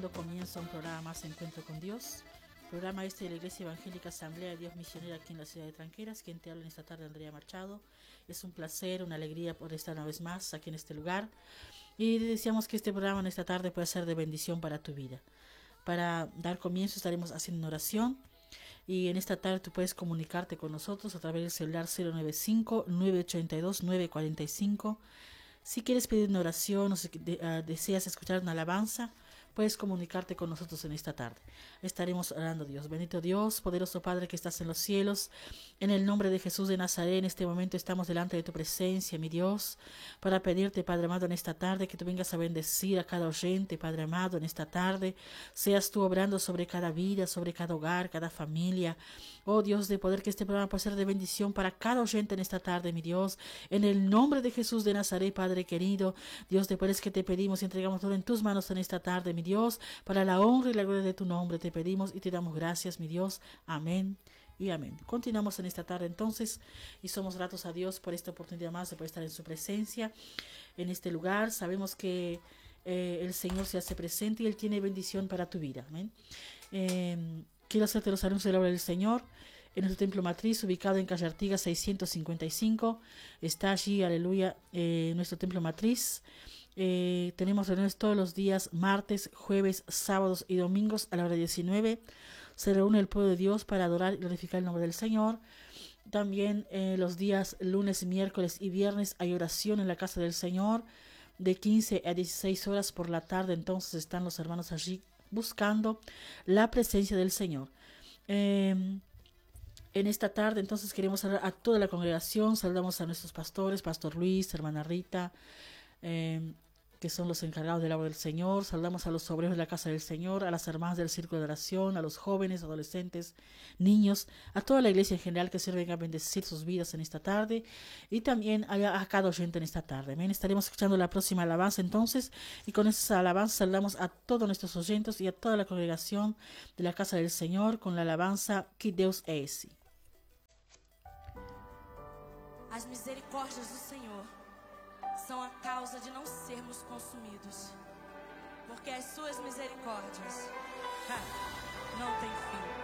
dando comienzo a un programa más, Encuentro con Dios. Programa este de la Iglesia Evangélica Asamblea de Dios Misionera aquí en la ciudad de Tranqueras. Quien te habla en esta tarde, Andrea Machado. Es un placer, una alegría poder estar una vez más aquí en este lugar. Y deseamos que este programa en esta tarde pueda ser de bendición para tu vida. Para dar comienzo estaremos haciendo una oración. Y en esta tarde tú puedes comunicarte con nosotros a través del celular 095-982-945. Si quieres pedir una oración o si deseas escuchar una alabanza, puedes comunicarte con nosotros en esta tarde. Estaremos orando a Dios. Bendito Dios, poderoso Padre que estás en los cielos. En el nombre de Jesús de Nazaret, en este momento estamos delante de tu presencia, mi Dios, para pedirte, Padre amado, en esta tarde que tú vengas a bendecir a cada oyente, Padre amado, en esta tarde. Seas tú obrando sobre cada vida, sobre cada hogar, cada familia. Oh Dios, de poder que este programa pueda ser de bendición para cada oyente en esta tarde, mi Dios. En el nombre de Jesús de Nazaret, Padre querido, Dios, de poder que te pedimos y entregamos todo en tus manos en esta tarde, mi Dios, para la honra y la gloria de tu nombre te pedimos y te damos gracias, mi Dios. Amén y amén. Continuamos en esta tarde entonces y somos gratos a Dios por esta oportunidad más de poder estar en su presencia, en este lugar. Sabemos que el Señor se hace presente y Él tiene bendición para tu vida. Amén. Quiero hacerte los anuncios de la obra del Señor. En nuestro templo matriz, ubicado en calle Artigas 655, está allí, aleluya, nuestro templo matriz. Tenemos reuniones todos los días, martes, jueves, sábados y domingos a la hora 19. Se reúne el pueblo de Dios para adorar y glorificar el nombre del Señor. También los días lunes, miércoles y viernes hay oración en la casa del Señor de 15 a 16 horas por la tarde. Entonces están los hermanos allí buscando la presencia del Señor. En esta tarde entonces queremos saludar a toda la congregación. Saludamos a nuestros pastores, Pastor Luis, hermana Rita, que son los encargados de la obra del Señor. Saludamos a los obreros de la casa del Señor, a las hermanas del círculo de oración, a los jóvenes, adolescentes, niños, a toda la iglesia en general que se venga a bendecir sus vidas en esta tarde y también a cada oyente en esta tarde. Amén. Estaremos escuchando la próxima alabanza entonces y con esa alabanza saludamos a todos nuestros oyentes y a toda la congregación de la casa del Señor con la alabanza Que Deus é Esse. As misericórdias do Senhor são a causa de não sermos consumidos, porque as suas misericórdias não têm fim.